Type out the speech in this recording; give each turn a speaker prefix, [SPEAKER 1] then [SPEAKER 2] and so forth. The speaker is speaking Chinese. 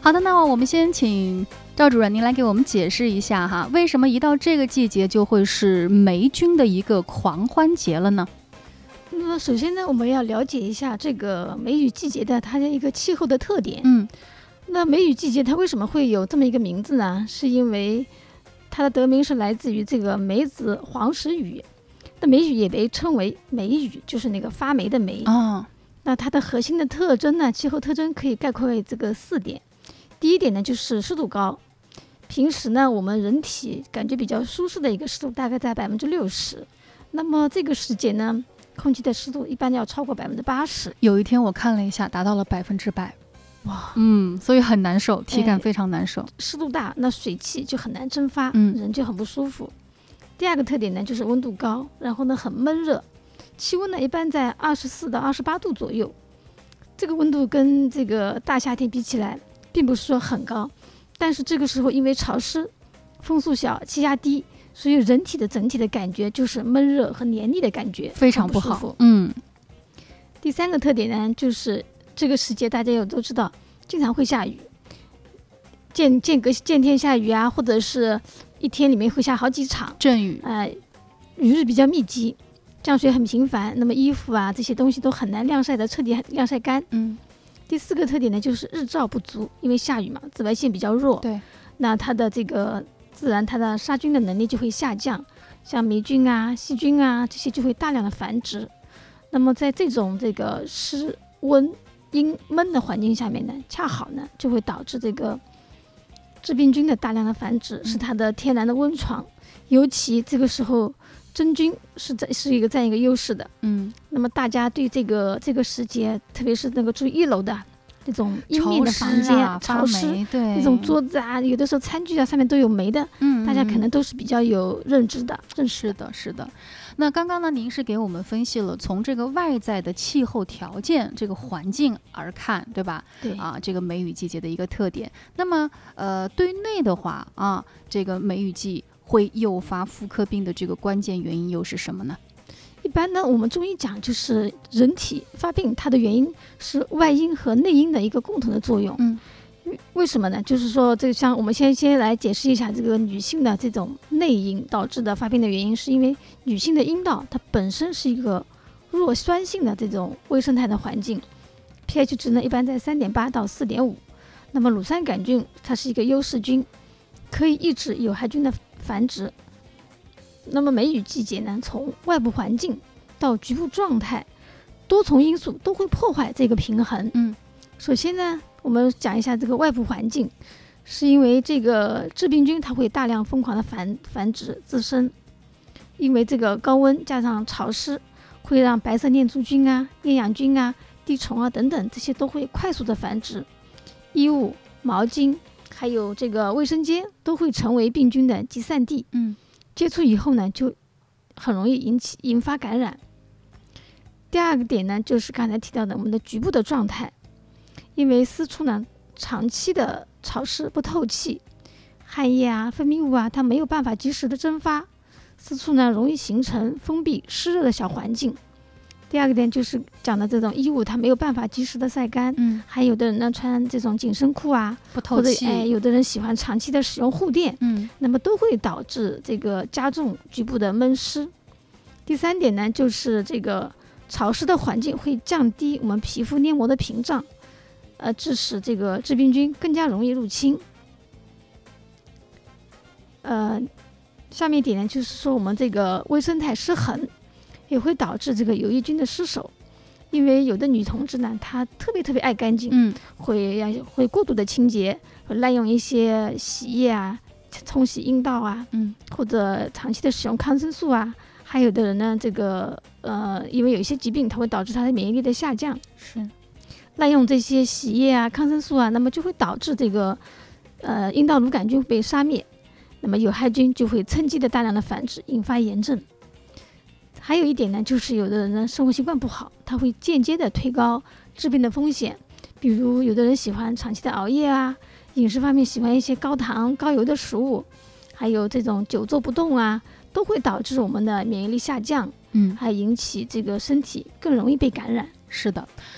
[SPEAKER 1] 好的，那么我们先请赵主任您来给我们解释一下哈，为什么一到这个季节就会是霉菌的一个狂欢节了呢？
[SPEAKER 2] 那么首先呢，我们要了解一下这个梅雨季节的它的一个气候的特点。那梅雨季节它为什么会有这么一个名字呢？是因为它的得名是来自于这个梅子黄时雨。那梅雨也被称为梅雨，就是那个发霉的霉。那它的核心的特征呢，气候特征可以概括为这个4点。第一点呢，就是湿度高。平时呢，我们人体感觉比较舒适的一个湿度大概在60%。那么这个时节呢，空气的湿度一般要超过80%。
[SPEAKER 1] 有一天我看了一下，达到了100%。哇，所以很难受，体感非常难受。
[SPEAKER 2] 湿度大，那水汽就很难蒸发，人就很不舒服。第二个特点呢，就是温度高，然后呢很闷热，气温呢一般在24到28度左右。这个温度跟这个大夏天比起来，并不是说很高，但是这个时候因为潮湿，风速小，气压低，所以人体的整体的感觉就是闷热和黏腻的感觉，
[SPEAKER 1] 非常不好。
[SPEAKER 2] 第三个特点呢，就是这个时节大家也都知道，经常会下雨，见天下雨啊，或者是一天里面会下好几场
[SPEAKER 1] 阵雨，
[SPEAKER 2] 雨日比较密集，降水很频繁，那么衣服啊这些东西都很难彻底晾晒干。第4个特点呢，就是日照不足，因为下雨嘛，紫外线比较弱，
[SPEAKER 1] 对，
[SPEAKER 2] 那它的这个自然它的杀菌的能力就会下降，像霉菌啊、细菌啊这些就会大量的繁殖。那么在这种这个湿温阴闷的环境下面呢，恰好呢就会导致这个致病菌的大量的繁殖，是它的天然的温床。尤其这个时候真菌是占一个优势的。那么大家对这个时节，特别是那个住1楼的那种阴面的房间，潮湿，那种桌子啊，有的时候餐具啊上面都有霉的，大家可能都是比较有认识的。
[SPEAKER 1] 是的。那刚刚呢，您是给我们分析了从这个外在的气候条件、这个环境而看，对吧？
[SPEAKER 2] 对
[SPEAKER 1] 这个梅雨季节的一个特点。那么对内的话这个梅雨季会诱发妇科病的这个关键原因又是什么呢？
[SPEAKER 2] 一般呢，我们中医讲就是人体发病，它的原因是外因和内因的一个共同的作用。为什么呢？就是说，这个像我们先来解释一下这个女性的这种内因导致的发病的原因，是因为女性的阴道它本身是一个弱酸性的这种微生态的环境 ，pH 值呢一般在3.8到4.5。那么乳酸杆菌它是一个优势菌，可以抑制有害菌的繁殖。那么梅雨季节呢，从外部环境到局部状态，多重因素都会破坏这个平衡。首先呢，我们讲一下这个外部环境，是因为这个致病菌它会大量疯狂的繁殖滋生，因为这个高温加上潮湿，会让白色念珠菌啊、厌氧菌啊、滴虫啊等等这些都会快速的繁殖，衣物、毛巾还有这个卫生间都会成为病菌的集散地。接触以后呢，就很容易引发感染。第二个点呢，就是刚才提到的我们的局部的状态，因为私处呢长期的潮湿不透气，汗液啊、分泌物啊，它没有办法及时的蒸发，私处呢容易形成封闭湿热的小环境。第二个点就是讲的这种衣物，它没有办法及时的晒干。还有的人呢穿这种紧身裤啊，
[SPEAKER 1] 不透气，
[SPEAKER 2] 或者有的人喜欢长期的使用护垫，那么都会导致这个加重局部的闷湿。第3点呢，就是这个潮湿的环境会降低我们皮肤黏膜的屏障，致使这个致病菌更加容易入侵。下面一点呢，就是说我们这个微生态失衡，也会导致这个有益菌的失守。因为有的女同志呢，她特别爱干净，会过度的清洁，会滥用一些洗液啊、冲洗阴道啊，或者长期的使用抗生素啊。还有的人呢，这个因为有一些疾病，它会导致他的免疫力的下降，滥用这些洗液啊、抗生素啊，那么就会导致这个阴道乳杆菌被杀灭，那么有害菌就会趁机的大量的繁殖，引发炎症。还有一点呢，就是有的人呢生活习惯不好，他会间接的推高致病的风险。比如有的人喜欢长期的熬夜啊，饮食方面喜欢一些高糖高油的食物，还有这种久坐不动啊，都会导致我们的免疫力下降，还引起这个身体更容易被感染。
[SPEAKER 1] 是的，